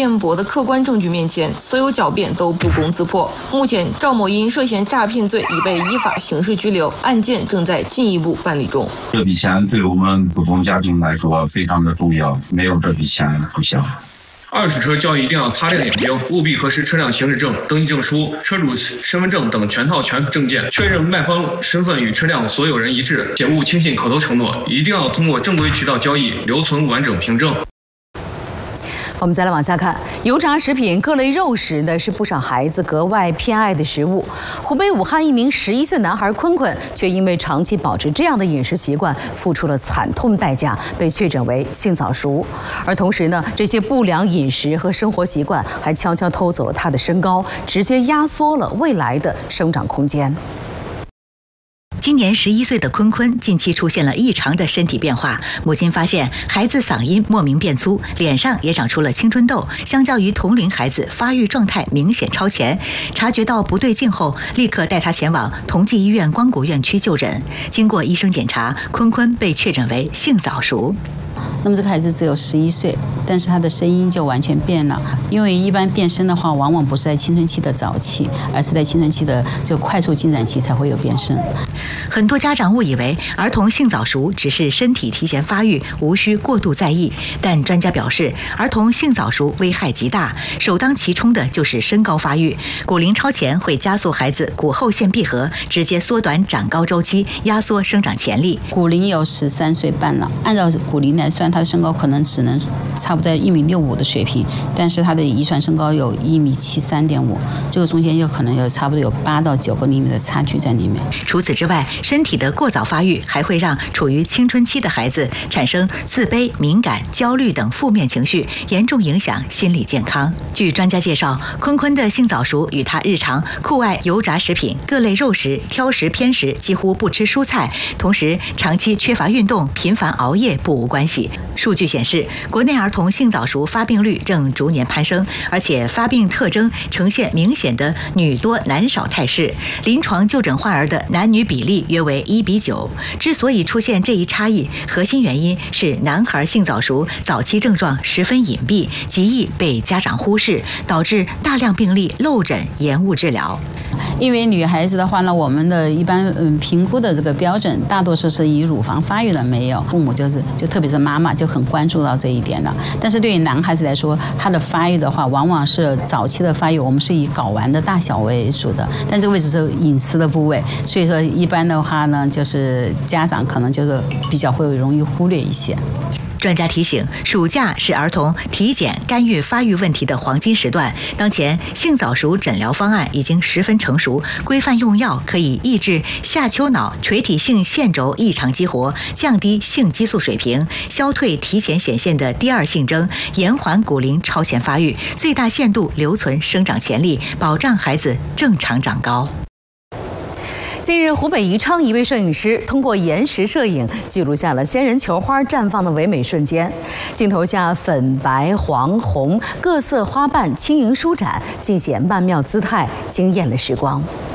辩驳的客观证据面前，所有狡辩都不攻自破。目前，赵某因涉嫌诈骗罪已被依法刑事拘留，案件正在进一步办理中。 这笔钱对我们普通家庭来说非常的重要，没有这笔钱不行。 二手车交易一定要擦亮眼睛，务必核实车辆行驶证、登记证书、车主身份证等全套全属证件，确认卖方身份与车辆所有人一致，且勿轻信口头承诺，一定要通过正规渠道交易，留存完整凭证。 我们再来往下看，油炸食品、各类肉食呢是不少孩子格外偏爱的食物。湖北武汉一名11岁男孩坤坤，却因为长期保持这样的饮食习惯，付出了惨痛代价，被确诊为性早熟。而同时呢，这些不良饮食和生活习惯还悄悄偷走了他的身高，直接压缩了未来的生长空间。 今年11岁的坤坤近期出现了异常的身体变化，母亲发现孩子嗓音莫名变粗，脸上也长出了青春痘，相较于同龄孩子发育状态明显超前。察觉到不对劲后，立刻带他前往同济医院光谷院区就诊。经过医生检查，坤坤被确诊为性早熟。 那么这个孩子只有11岁，但是他的声音就完全变了。因为一般变声的话，往往不是在青春期的早期，而是在青春期的就快速进展期才会有变声。 很多家长误以为儿童性早熟只是身体提前发育，无需过度在意。但专家表示，儿童性早熟危害极大，首当其冲的就是身高发育。骨龄超前会加速孩子骨后腺闭合，直接缩短长高周期，压缩生长潜力。 骨龄有13岁半了，按照骨龄来算，他的身高可能只能差不多1.65米的水平，但是他的遗传身高有1.73.5米，这个中间有可能有差不多有8到9个厘米的差距在里面。 除此之外，身体的过早发育还会让处于青春期的孩子产生自卑、敏感、焦虑等负面情绪，严重影响心理健康。据专家介绍，坤坤的性早熟与他日常酷爱油炸食品、各类肉食、挑食偏食，几乎不吃蔬菜，同时长期缺乏运动、频繁熬夜不无关系。数据显示，国内儿童性早熟发病率正逐年攀升，而且发病特征呈现明显的女多男少态势。临床就诊患儿的男女比例约为1:9。之所以出现这一差异，核心原因是男孩性早熟早期症状十分隐蔽，极易被家长忽视，导致大量病例漏诊延误治疗。 因为女孩子的话呢，我们的一般评估的这个标准大多数是以乳房发育的没有，父母就特别是妈妈就很关注到这一点了。但是对于男孩子来说，他的发育的话，往往是早期的发育，我们是以睾丸的大小为主的，但这个位置是隐私的部位，所以说一般的话呢，就是家长可能就是比较会容易忽略一些。 专家提醒，暑假是儿童体检干预发育问题的黄金时段。当前性早熟诊疗方案已经十分成熟，规范用药可以抑制下丘脑垂体性腺轴异常激活，降低性激素水平，消退提前显现的第二性征，延缓骨龄超前发育，最大限度留存生长潜力，保障孩子正常长高。 近日，湖北宜昌一位摄影师通过延时摄影记录下了仙人球花绽放的唯美瞬间。镜头下粉白黄红各色花瓣轻盈舒展，尽显曼妙姿态，惊艳了时光。